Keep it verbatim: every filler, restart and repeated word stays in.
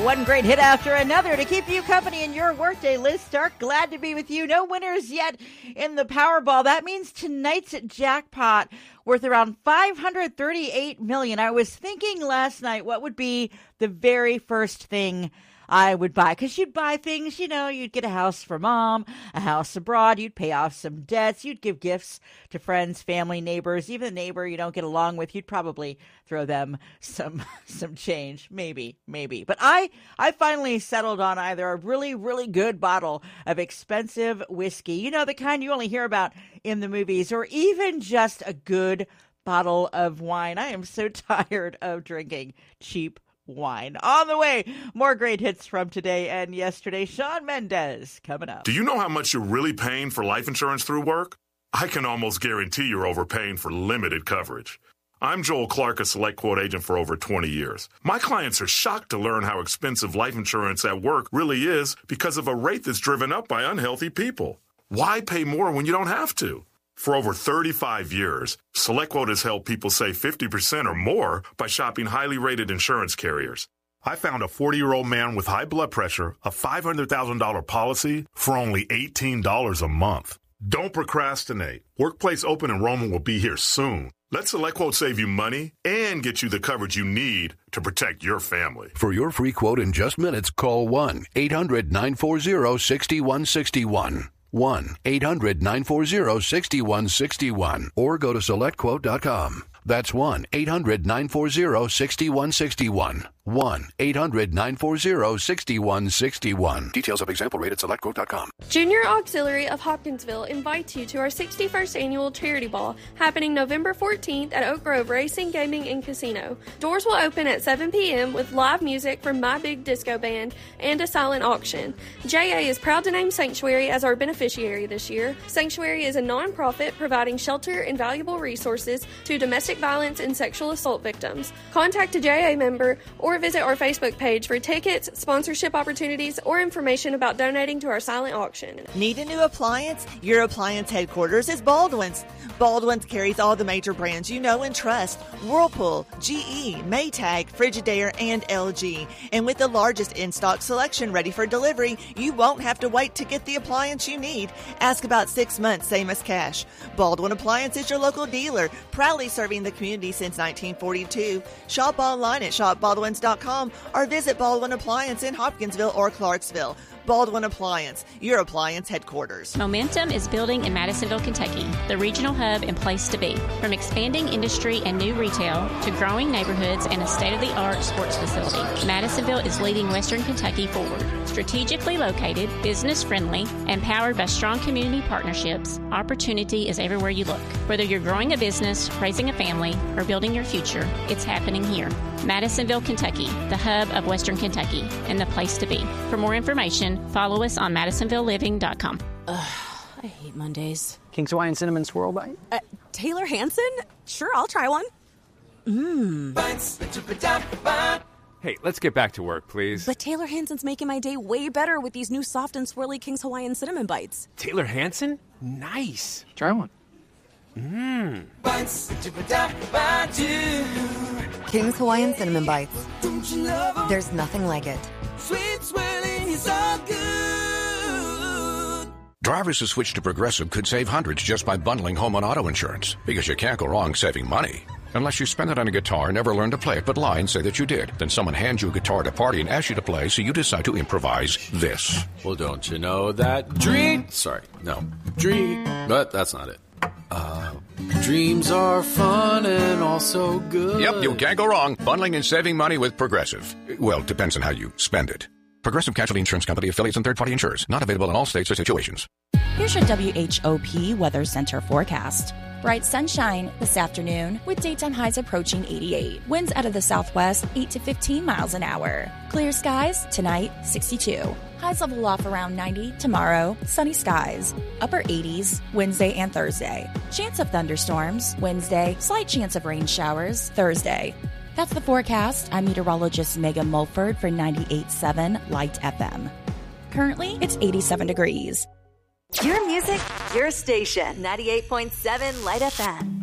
One great hit after another to keep you company in your workday. Liz Stark, glad to be with you. No winners yet in the Powerball. That means tonight's jackpot worth around five hundred thirty-eight million dollars. I was thinking last night what would be the very first thing I would buy, because you'd buy things, you know, you'd get a house for mom, a house abroad, you'd pay off some debts, you'd give gifts to friends, family, neighbors, even a neighbor you don't get along with, you'd probably throw them some some change, maybe, maybe. But I, I finally settled on either a really, really good bottle of expensive whiskey, you know, the kind you only hear about in the movies, or even just a good bottle of wine. I am so tired of drinking cheap wine. On the way, more great hits from today and yesterday. Shawn Mendes coming up. Do you know how much you're really paying for life insurance through work? I can almost guarantee you're overpaying for limited coverage. I'm Joel Clark, a Select Quote agent for over twenty years. My clients are shocked to learn how expensive life insurance at work really is because of a rate that's driven up by unhealthy people. Why pay more when you don't have to? For over thirty-five years, SelectQuote has helped people save fifty percent or more by shopping highly rated insurance carriers. I found a forty-year-old man with high blood pressure, a five hundred thousand dollars policy for only eighteen dollars a month. Don't procrastinate. Workplace open enrollment will be here soon. Let SelectQuote save you money and get you the coverage you need to protect your family. For your free quote in just minutes, call one eight hundred nine four zero six one six one. one eight hundred nine four zero six one six one or go to select quote dot com. That's one eight hundred nine four zero six one six one. one eight hundred nine four zero six one six one. Details of example rate at select quote dot com. Junior Auxiliary of Hopkinsville invites you to our sixty-first Annual Charity Ball happening November fourteenth at Oak Grove Racing, Gaming, and Casino. Doors will open at seven p.m. with live music from My Big Disco Band and a silent auction. J A is proud to name Sanctuary as our beneficiary this year. Sanctuary is a nonprofit providing shelter and valuable resources to domestic violence and sexual assault victims. Contact a J A member or visit our Facebook page for tickets, sponsorship opportunities, or information about donating to our silent auction. Need a new appliance? Your appliance headquarters is Baldwin's. Baldwin's carries all the major brands you know and trust: Whirlpool, G E, Maytag, Frigidaire, and L G. And with the largest in-stock selection ready for delivery, you won't have to wait to get the appliance you need. Ask about six months, same as cash. Baldwin Appliance is your local dealer, proudly serving the community since nineteen forty-two. Shop online at shop baldwins dot com or visit Baldwin Appliance in Hopkinsville or Clarksville. Baldwin Appliance, your appliance headquarters. Momentum is building in Madisonville, Kentucky, the regional hub and place to be. From expanding industry and new retail to growing neighborhoods and a state-of-the-art sports facility, Madisonville is leading Western Kentucky forward. Strategically located, business-friendly, and powered by strong community partnerships, opportunity is everywhere you look. Whether you're growing a business, raising a family, or building your future, it's happening here. Madisonville, Kentucky, the hub of Western Kentucky, and the place to be. For more information, follow us on madisonville living dot com. Ugh, I hate Mondays. King's Hawaiian Cinnamon Swirl Bite? Uh, Taylor Hanson? Sure, I'll try one. Mmm. Hey, let's get back to work, please. But Taylor Hanson's making my day way better with these new soft and swirly King's Hawaiian Cinnamon Bites. Taylor Hanson? Nice. Try one. Mmm. King's Hawaiian Cinnamon Bites. There's nothing like it. Sweet swirling is all good. Drivers who switch to Progressive could save hundreds just by bundling home and auto insurance, because you can't go wrong saving money. Unless you spend it on a guitar and never learn to play it but lie and say that you did. Then someone hands you a guitar at a party and asks you to play, so you decide to improvise this. Well, don't you know that dream... Sorry, no. Dream... But that's not it. Uh, dreams are fun and also good. Yep, you can't go wrong. Bundling and saving money with Progressive. Well, depends on how you spend it. Progressive Casualty Insurance Company, affiliates, and third-party insurers. Not available in all states or situations. Here's your W H O P Weather Center forecast. Bright sunshine this afternoon with daytime highs approaching eighty-eight. Winds out of the southwest, eight to fifteen miles an hour. Clear skies tonight, sixty-two. Highs level off around ninety tomorrow. Sunny skies, upper eighties Wednesday and Thursday. Chance of thunderstorms Wednesday. Slight chance of rain showers Thursday. That's the forecast. I'm meteorologist Megan Mulford for ninety-eight point seven Light F M. Currently, it's eighty-seven degrees. Your music, your station. ninety-eight point seven Light F M.